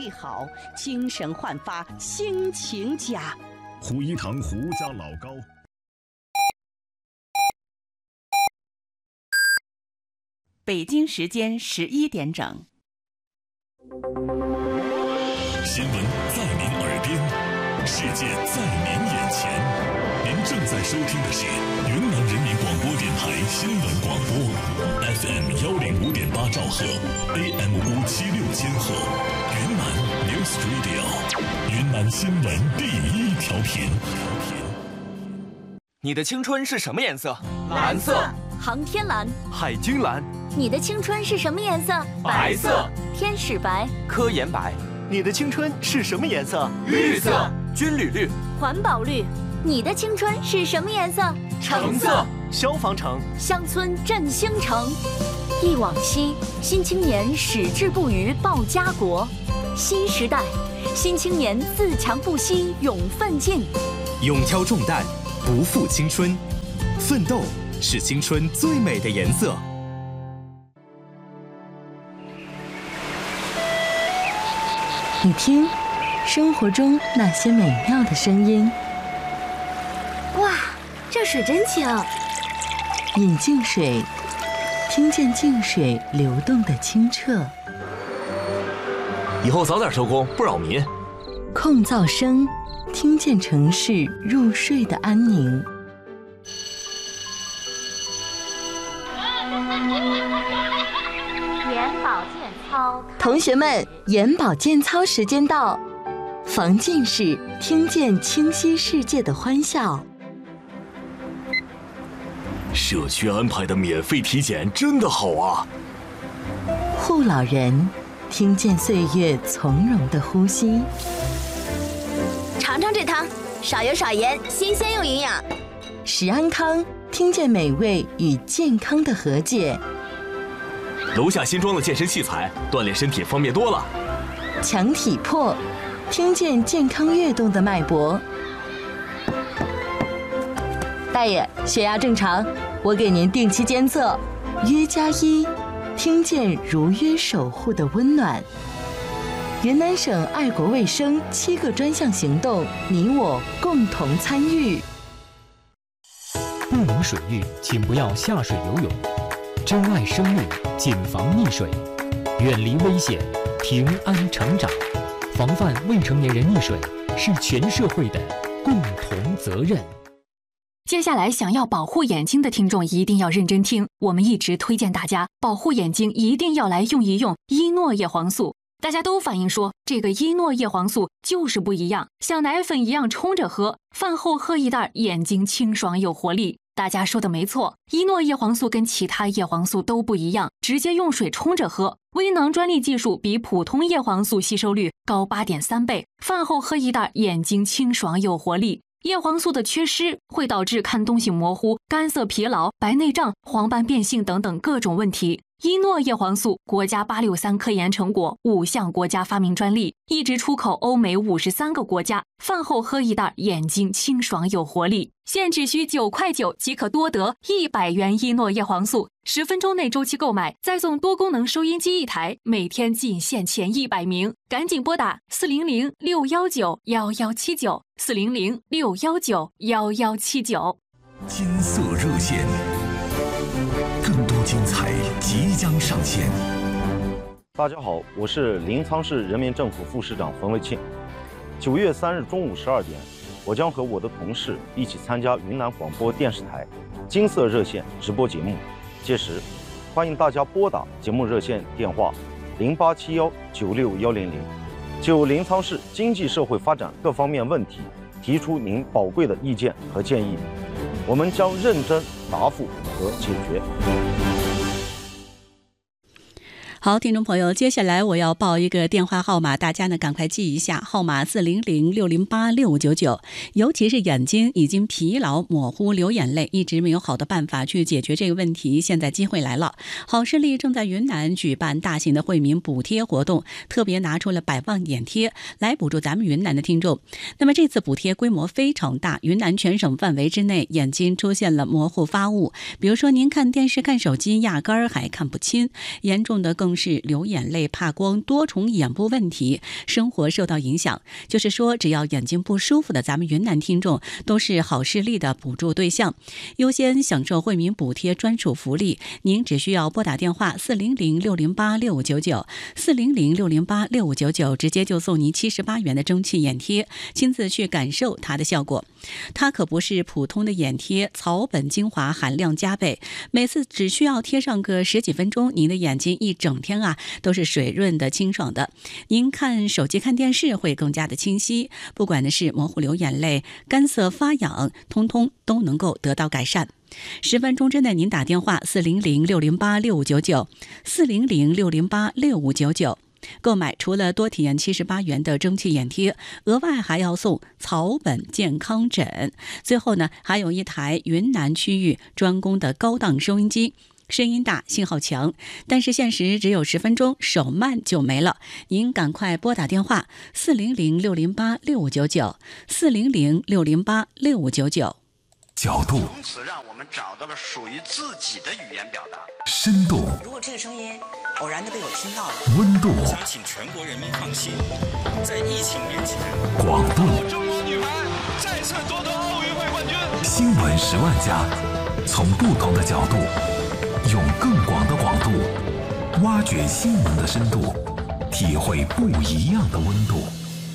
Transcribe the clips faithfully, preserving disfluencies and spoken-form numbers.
力好，精神焕发，心情佳。 胡一堂胡家老高。 北京时间十一点整。 新闻在您耳边，世界在您眼前。您正在收听的是云南人民广播电台新闻广播 ，F M 幺零五点八兆赫 ，A M 五七六千赫，云南 News Radio， 云南新闻第一调频。 你的青春是什么颜色？ 蓝色。航天蓝。 海军蓝。 你的青春是什么颜色？ 白色。 天使白。 科研白。 你的青春是什么颜色？ 绿色。军旅绿。 环保绿。你的青春是什么颜色？ 橙色。 消防橙。 乡村振兴城。忆往昔，新青年矢志不渝报家国。新时代，新青年自强不息勇奋进。 勇挑重担，不负青春。奋斗是青春最美的颜色。 你听，生活中那些美妙的声音。 哇，这水真清。 饮净水，听见净水流动的清澈。 以后早点收工，不扰民。 控噪声，听见城市入睡的安宁。 眼保健操， 同学们，眼保健操时间到。防近视，听见清晰世界的欢笑。 社区安排的免费体检真的好啊！ 护老人，听见岁月从容的呼吸。 尝尝这汤，少油少盐，新鲜又营养。 食安康，听见美味与健康的和解。 楼下新装的健身器材，锻炼身体方便多了。 强体魄，听见健康跃动的脉搏。大爷，血压正常，我给您定期监测。约加一，听见如约守护的温暖。云南省爱国卫生七个专项行动，你我共同参与。 不明水域，请不要下水游泳。珍爱生命，谨防溺水，远离危险，平安成长。防范未成年人溺水是全社会的共同责任。 接下来想要保护眼睛的听众一定要认真听，我们一直推荐大家保护眼睛一定要来用一用伊诺叶黄素。大家都反映说这个伊诺叶黄素就是不一样，像奶粉一样冲着喝，饭后喝一袋，眼睛清爽有活力。大家说的没错，伊诺叶黄素跟其他叶黄素都不一样，直接用水冲着喝。微囊专利技术比普通叶黄素吸收率高 八点三 倍，饭后喝一袋，眼睛清爽有活力。叶黄素的缺失会导致看东西模糊、干涩疲劳、白内障、黄斑变性等等各种问题。伊诺叶黄素国家八六三科研成果，五项国家发明专利，一直出口欧美五十三个国家。饭后喝一袋，眼睛清爽有活力。现只需九块九即可多得一百元伊诺叶黄素，十分钟内周期购买，再送多功能收音机一台，每天仅限前一百名，赶紧拨打四零零六幺九幺幺七九四零零六幺九幺幺七九。 金色热线，更多精彩即将上线。 大家好，我是临沧市人民政府副市长冯卫庆。九月三日中午十二点，我将和我的同事一起参加云南广播电视台金色热线直播节目。届时，欢迎大家拨打节目热线电话零八七幺九六幺零零，就临沧市经济社会发展各方面问题提出您宝贵的意见和建议，我们将认真答复和解决。 好，听众朋友，接下来我要报一个电话号码，大家呢赶快记一下，号码四零零六零八六五九九。尤其是眼睛已经疲劳、模糊、流眼泪，一直没有好的办法去解决这个问题，现在机会来了。好视力正在云南举办大型的惠民补贴活动，特别拿出了百万眼贴来补助咱们云南的听众。那么这次补贴规模非常大，云南全省范围之内眼睛出现了模糊发雾，比如说您看电视、看手机，压根儿还看不清，严重的更重视流眼泪、怕光、多重眼部问题，生活受到影响。就是说，只要眼睛不舒服的咱们云南听众都是好视力的补助对象，优先享受惠民补贴专属福利。您只需要拨打电话四零零六零八六五九九四零零六零八六五九九，直接就送您七十八元的蒸汽眼贴，亲自去感受它的效果。它可不是普通的眼贴，草本精华含量加倍，每次只需要贴上个十几分钟，您的眼睛一整天啊都是水润的、清爽的。您看手机、看电视会更加的清晰，不管的是模糊、流眼泪、干涩、发痒，通通都能够得到改善。十分钟之内，您打电话四零零六零八六五九九四零零六零八六五九九。购买除了多体验七十八元的蒸汽眼贴，额外还要送草本健康枕。最后呢，还有一台云南区域专供的高档收音机，声音大，信号强，但是限时只有十分钟，手慢就没了。您赶快拨打电话四零零六零八六五九九四零零六零八六五九九。 角度， 从此让我们找到了属于自己的语言表达。 深度， 如果这个声音偶然的被我听到了， 温度， 想请全国人民放心，在疫情面前， 广度， 中国女排再次夺得奥运会冠军。 新闻十万加，从不同的角度，用更广的广度，挖掘新闻的深度，体会不一样的温度。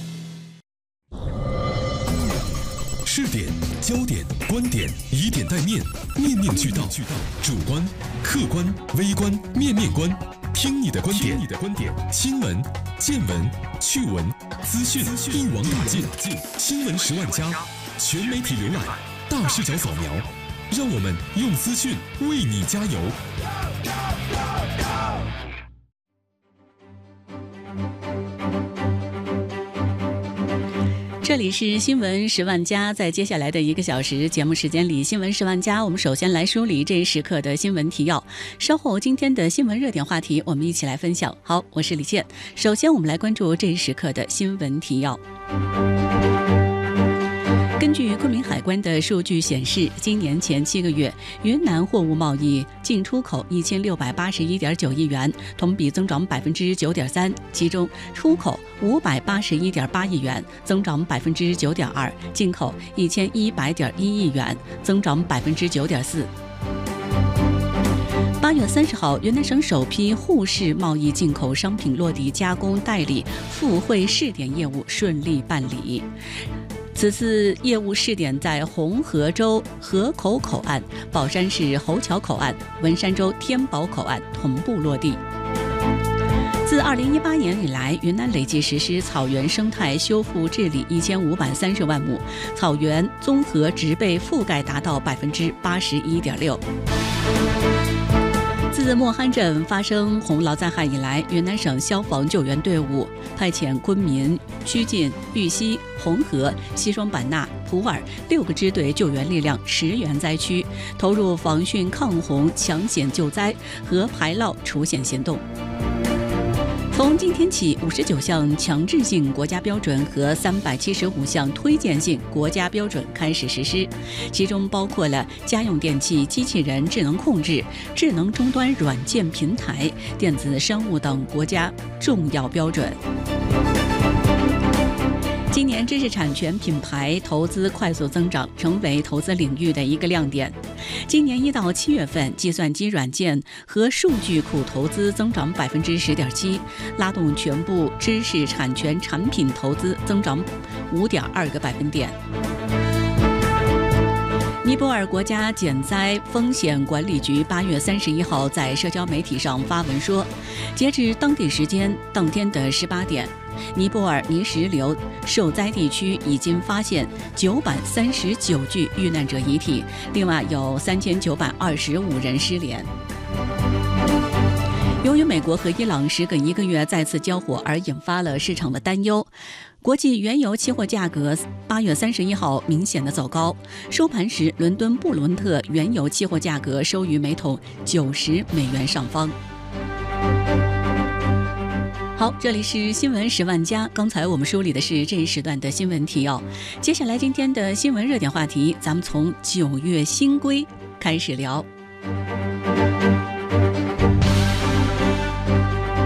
视点、焦点、观点，以点带面，面面俱到。主观、客观、微观、面面观，听你的观点，你的观点。新闻、见闻、趣闻、资讯，一网打尽。新闻十万加，全媒体浏览，大视角扫描，让我们用资讯为你加油。 这里是新闻十万加，在接下来的一个小时节目时间里，新闻十万加，我们首先来梳理这一时刻的新闻提要。稍后今天的新闻热点话题，我们一起来分享。好，我是李健。首先，我们来关注这一时刻的新闻提要。根据昆明海关的数据显示，今年前七个月，云南货物贸易进出口一千六百八十一点九亿元，同比增长百分之九点三，其中出口五百八十一点八亿元，增长百分之九点二；进口一千一百点一亿元，增长百分之九点四。八月三十号，云南省首批沪市贸易进口商品落地加工代理附会试点业务顺利办理。此次业务试点在红河州河口口岸、保山市侯桥口岸、文山州天宝口岸同步落地。自二零一八年以来，云南累计实施草原生态修复治理一千五百三十万亩，草原综合植被覆盖达到百分之八十一点六。自莫罕镇发生洪涝灾害以来，云南省消防救援队伍派遣昆明、曲靖、玉溪、红河、西双版纳、普洱六个支队救援力量驰援灾区，投入防汛抗洪、抢险救灾和排涝除险行动。从今天起，五十九项强制性国家标准和三百七十五项推荐性国家标准开始实施，其中包括了家用电器、机器人智能控制、智能终端软件平台、电子商务等国家重要标准。今年知识产权品牌投资快速增长，成为投资领域的一个亮点。今年一到七月份，计算机软件和数据库投资增长百分之十点七，拉动全部知识产权产品投资增长五点二个百分点。尼泊尔国家减灾风险管理局八月三十一号在社交媒体上发文说，截至当地时间当天的十八点，尼泊尔泥石流受灾地区已经发现九百三十九具遇难者遗体，另外有三千九百二十五人失联。由于美国和伊朗时隔一个月再次交火而引发了市场的担忧，国际原油期货价格八月三十一号明显的走高，收盘时伦敦布伦特原油期货价格收于每桶九十美元上方。好，这里是新闻十万加，刚才我们梳理的是这一时段的新闻提要。接下来今天的新闻热点话题，咱们从九月新规开始聊。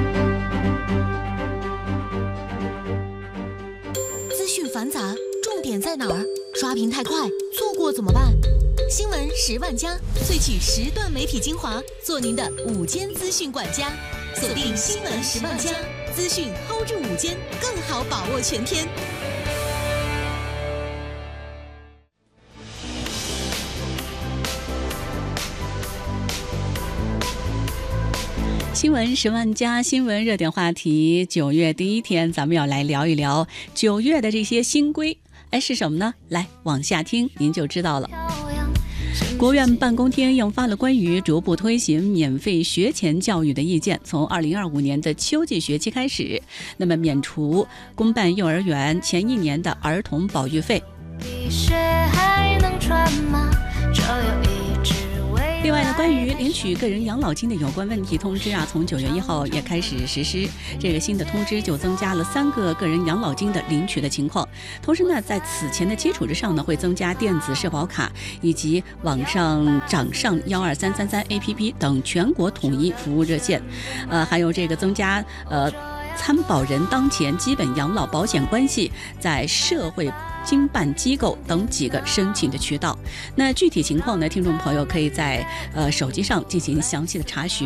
哪儿？刷屏太快，错过怎么办？新闻十万加，萃取十段媒体精华，做您的午间资讯管家。锁定新闻十万加，资讯 hold 住午间，更好把握全天。 新闻十万加，新闻热点话题。九月第一天，咱们要来聊一聊九月的这些新规，哎，是什么呢？来往下听，您就知道了。国务院办公厅印发了关于逐步推行免费学前教育的意见，从二零二五年的秋季学期开始，那么免除公办幼儿园前一年的儿童保育费。雪还能穿吗？这有一另外呢，关于领取个人养老金的有关问题通知啊，从九月一号也开始实施。这个新的通知就增加了三个个人养老金的领取的情况，同时呢，在此前的基础之上呢，会增加电子社保卡以及网上掌上幺二三三三 A P P 等全国统一服务热线，呃，还有这个增加呃参保人当前基本养老保险关系在社会经办机构等几个申请的渠道。那具体情况呢，听众朋友可以在呃手机上进行详细的查询。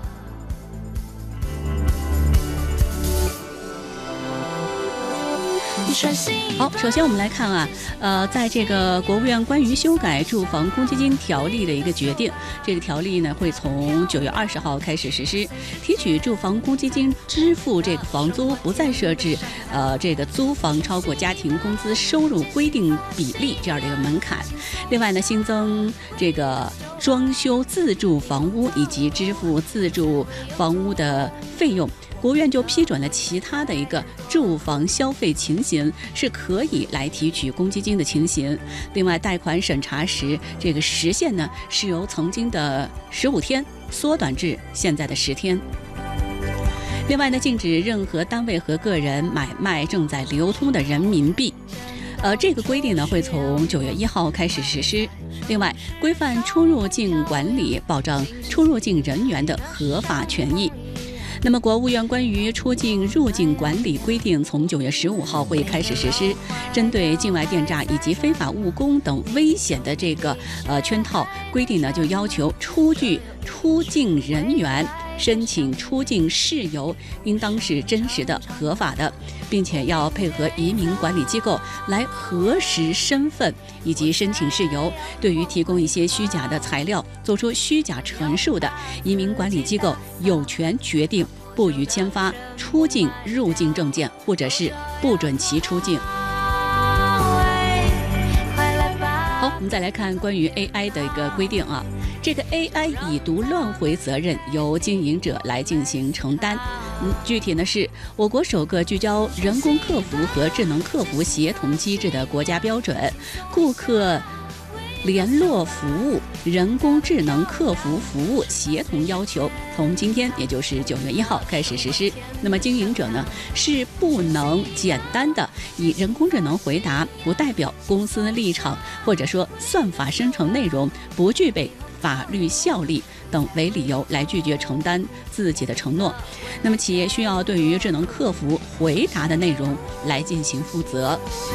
好，首先我们来看啊，呃，在这个国务院关于修改住房公积金条例的一个决定，这个条例呢会从九月二十号开始实施，提取住房公积金支付这个房租不再设置呃这个租房超过家庭工资收入规定比例这样的一个门槛。另外呢，新增这个装修自住房屋以及支付自住房屋的费用。国务院就批准了其他的一个住房消费情形是可以来提取公积金的情形。另外，贷款审查时这个时限呢是由曾经的十五天缩短至现在的十天。另外呢，禁止任何单位和个人买卖正在流通的人民币。呃，这个规定呢会从九月一号开始实施。另外，规范出入境管理，保障出入境人员的合法权益。那么，国务院关于出境入境管理规定从九月十五号会开始实施，针对境外电诈以及非法务工等危险的这个呃圈套规定呢，就要求出具出境人员申请出境事由应当是真实的、合法的，并且要配合移民管理机构来核实身份以及申请事由。对于提供一些虚假的材料、做出虚假陈述的，移民管理机构有权决定不予签发出境入境证件，或者是不准其出境。好，我们再来看关于 A I 的一个规定啊。这个 A I 已读乱回责任由经营者来进行承担。嗯，具体呢是我国首个聚焦人工客服和智能客服协同机制的国家标准《顾客联络服务人工智能客服服务协同要求》从今天，也就是九月一号开始实施。那么经营者呢是不能简单的以人工智能回答不代表公司立场，或者说算法生成内容不具备法律效力等为理由来拒绝承担自己的承诺。那么企业需要对于智能客服回答的内容来进行负责。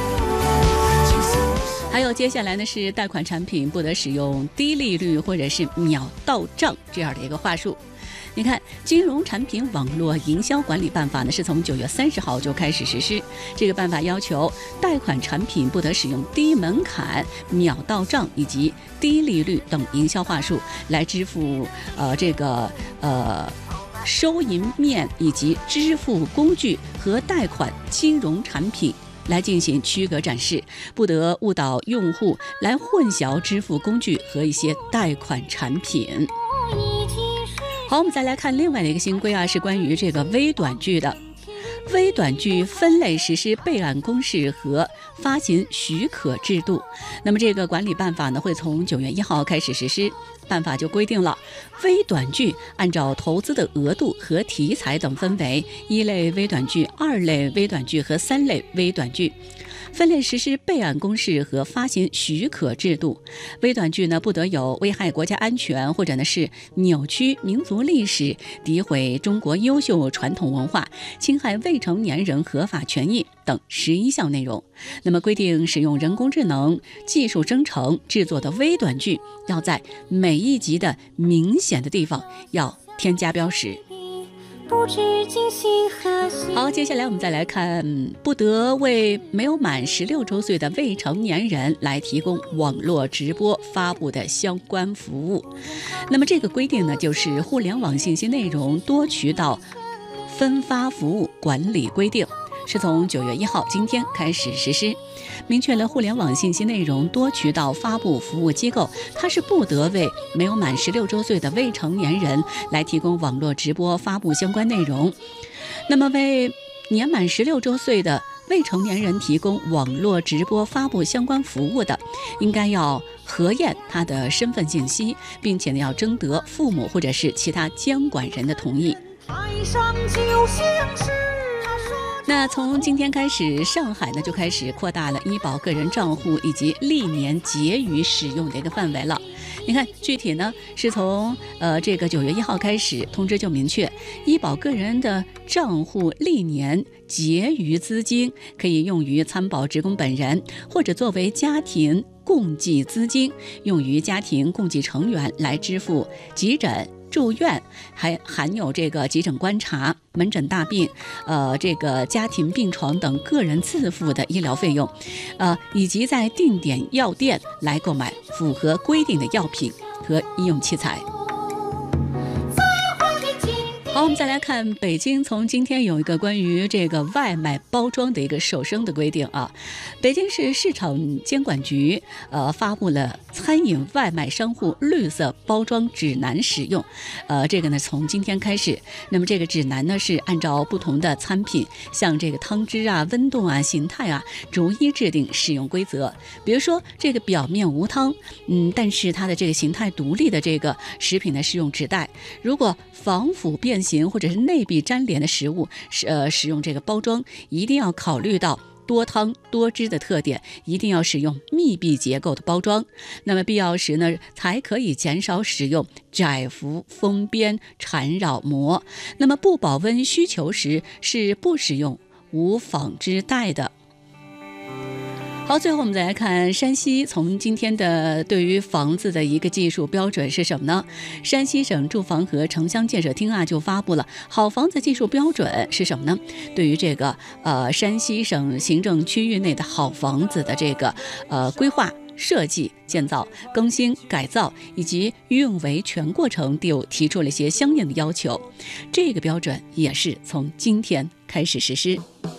还有接下来呢是贷款产品不得使用低利率或者是秒到账这样的一个话术。你看，金融产品网络营销管理办法呢是从九月三十号就开始实施。这个办法要求贷款产品不得使用低门槛、秒到账以及低利率等营销话术来支付呃这个呃收银面以及支付工具和贷款金融产品来进行区隔展示，不得误导用户来混淆支付工具和一些贷款产品。好，我们再来看另外的一个新规啊，是关于这个微短剧的。微短剧分类实施备案公示和发行许可制度。那么这个管理办法呢，会从九月一号开始实施。办法就规定了，微短剧按照投资的额度和题材等分为一类微短剧、二类微短剧和三类微短剧。 分类实施备案公示和发行许可制度。微短剧呢，不得有危害国家安全，或者呢是扭曲民族历史、诋毁中国优秀传统文化、侵害未成年人合法权益等十一项内容。那么规定使用人工智能技术生成制作的微短剧，要在每一集的明显的地方要添加标识。好，接下来我们再来看，不得为没有满十六周岁的未成年人来提供网络直播发布的相关服务。那么这个规定呢，就是《互联网信息内容多渠道分发服务管理规定》，是从九月一号今天开始实施，明确了互联网信息内容多渠道发布服务机构，它是不得为没有满十六周岁的未成年人来提供网络直播发布相关内容。那么为年满十六周岁的未成年人提供网络直播发布相关服务的，应该要核验他的身份信息，并且呢要征得父母或者是其他监管人的同意。那从今天开始，上海呢就开始扩大了医保个人账户以及历年结余使用的一个范围了。你看，具体呢是从呃这个九月一号开始，通知就明确，医保个人的账户历年结余资金可以用于参保职工本人，或者作为家庭共济资金，用于家庭共济成员来支付急诊、住院，还含有这个急诊观察、门诊大病、呃这个家庭病床等个人自付的医疗费用，呃以及在定点药店来购买符合规定的药品和医用器材。好，我们再来看北京，从今天有一个关于这个外卖包装的一个瘦身的规定啊。北京市市场监管局呃发布了餐饮外卖商户绿色包装指南使用，呃这个呢从今天开始，那么这个指南呢是按照不同的餐品，像这个汤汁啊、温度啊、形态啊，逐一制定使用规则。比如说这个表面无汤，嗯，但是它的这个形态独立的这个食品呢是用纸袋，如果防腐变形或者是内壁粘连的食物，呃，使用这个包装一定要考虑到多汤多汁的特点，一定要使用密闭结构的包装。那么必要时呢，才可以减少使用窄幅封边缠绕膜。那么不保温需求时是不使用无纺织袋的。好，最后我们再来看山西，从今天的对于房子的一个技术标准是什么呢？山西省住房和城乡建设厅啊就发布了好房子技术标准是什么呢？对于这个呃山西省行政区域内的好房子的这个呃规划、设计、建造、更新、改造以及运维全过程都有提出了一些相应的要求，这个标准也是从今天开始实施。